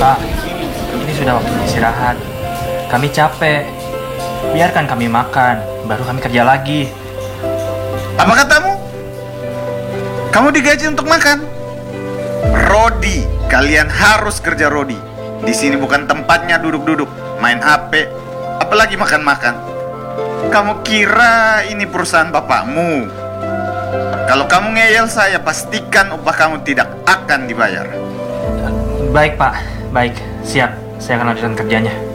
Pak, ini sudah waktu istirahat. Kami capek. Biarkan kami makan, baru kami kerja lagi. Apa katamu? Kamu digaji untuk makan? Rodi, kalian harus kerja Rodi. Di sini bukan tempatnya duduk-duduk, main HP, apalagi makan-makan. Kamu kira ini perusahaan bapakmu? Kalau kamu ngeyel saya, pastikan upah kamu tidak akan dibayar. Baik Pak, baik. Siap, saya akan lanjutkan kerjanya.